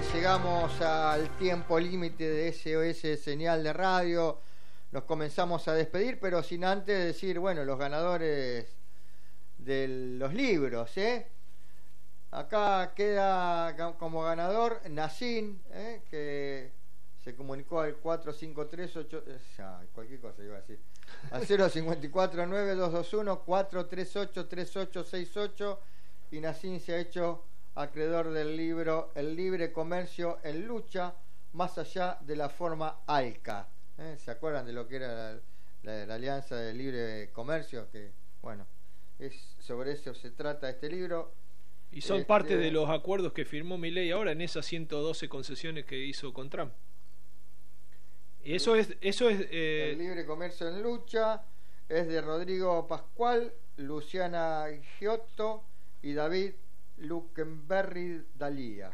llegamos al tiempo límite de SOS Señal de Radio. Nos comenzamos a despedir, pero sin antes decir, bueno, los ganadores de los libros, Acá queda como ganador Nassim, que se comunicó al 4538, cualquier cosa iba a decir, al 054-9221-438-3868, y Nassim se ha hecho acreedor del libro El libre comercio en lucha, más allá de la forma ALCA. ¿Se acuerdan de lo que era la Alianza del Libre Comercio? Que, bueno, sobre eso se trata este libro. Y son parte de los acuerdos que firmó Milei ahora en esas 112 concesiones que hizo con Trump. Y eso es El libre comercio en lucha es de Rodrigo Pascual, Luciana Giotto y David Luckenberry Dalía.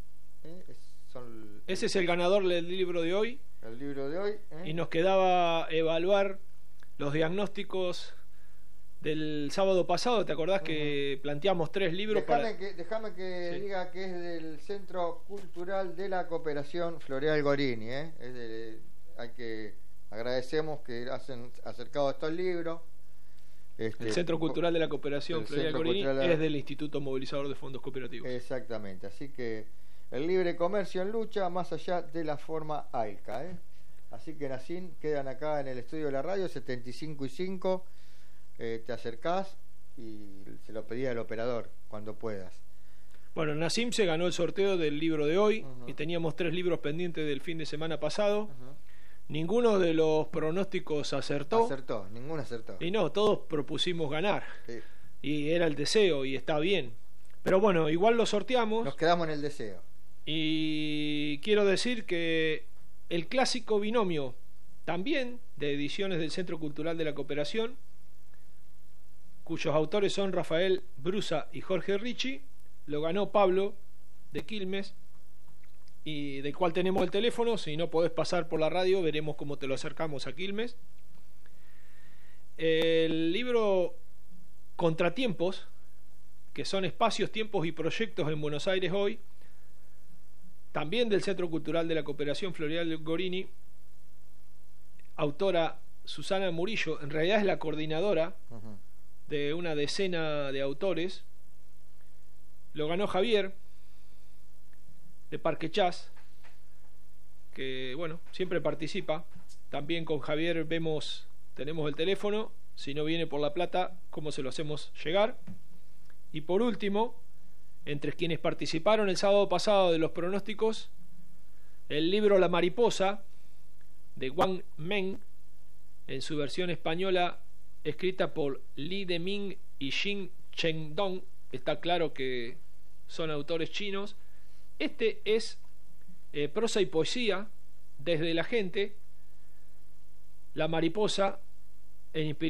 Ese es el ganador del libro de hoy. El libro de hoy. Y nos quedaba evaluar los diagnósticos del sábado pasado. ¿Te acordás que planteamos 3 libros? Déjame que sí. Diga que es del Centro Cultural de la Cooperación Floreal Gorini. Agradecemos que hacen acercado estos libros. El Centro Cultural de la Cooperación Floreal Gorini es del Instituto Movilizador de Fondos Cooperativos. Exactamente, así que el libre comercio en lucha, más allá de la forma ALCA. Así que Nassim, quedan acá en el estudio de la radio, 75 y 5. Te acercás y se lo pedí al operador cuando puedas. Bueno, Nassim se ganó el sorteo del libro de hoy. Y teníamos 3 libros pendientes del fin de semana pasado. Ninguno de los pronósticos acertó. Ninguno acertó. Y no, todos propusimos ganar. Sí. Y era el deseo, y está bien. Pero bueno, igual lo sorteamos. Nos quedamos en el deseo. Y quiero decir que el clásico binomio, también de ediciones del Centro Cultural de la Cooperación, cuyos autores son Rafael Brusa y Jorge Ricci, lo ganó Pablo de Quilmes, y del cual tenemos el teléfono. Si no podés pasar por la radio, veremos cómo te lo acercamos a Quilmes. El libro Contratiempos, que son espacios, tiempos y proyectos en Buenos Aires hoy, también del Centro Cultural de la Cooperación Floreal Gorini, autora Susana Murillo, en realidad es la coordinadora de una decena de autores. Lo ganó Javier de Parque Chas, que bueno, siempre participa. También con Javier tenemos el teléfono. Si no viene por La Plata, cómo se lo hacemos llegar. Y por último, entre quienes participaron el sábado pasado de los pronósticos, el libro La Mariposa de Wang Meng, en su versión española, escrita por Li Deming y Xin Chengdong. Está claro que son autores chinos. Este es prosa y poesía desde la gente. La Mariposa, en